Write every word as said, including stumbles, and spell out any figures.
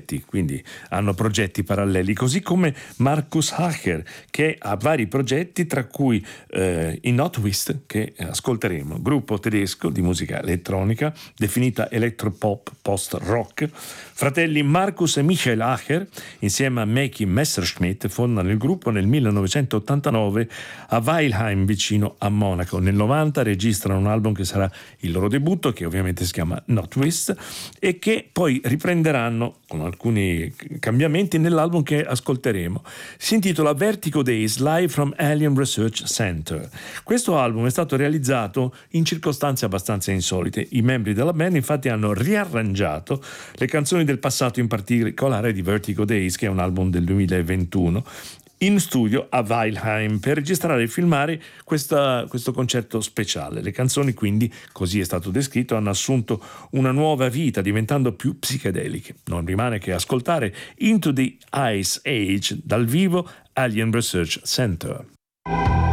progetti, quindi hanno progetti paralleli, così come Markus Hacher, che ha vari progetti, tra cui eh, i Notwist, che ascolteremo, gruppo tedesco di musica elettronica definita electropop post-rock. Fratelli Markus e Michael Hacher, insieme a Maki Messerschmidt, fondano il gruppo nel millenovecentottantanove a Weilheim, vicino a Monaco. Nel novanta registrano un album che sarà il loro debutto, che ovviamente si chiama Notwist, e che poi riprenderanno con alcuni cambiamenti nell'album che ascolteremo. Si intitola Vertigo Days Live from Alien Research Center. Questo album è stato realizzato in circostanze abbastanza insolite. I membri della band infatti hanno riarrangiato le canzoni del passato, in particolare di Vertigo Days, che è un album del duemilaventuno, in studio a Weilheim per registrare e filmare questa, questo concerto speciale. Le canzoni quindi, così è stato descritto, hanno assunto una nuova vita, diventando più psichedeliche. Non rimane che ascoltare Into the Ice Age dal vivo Alien Research Center.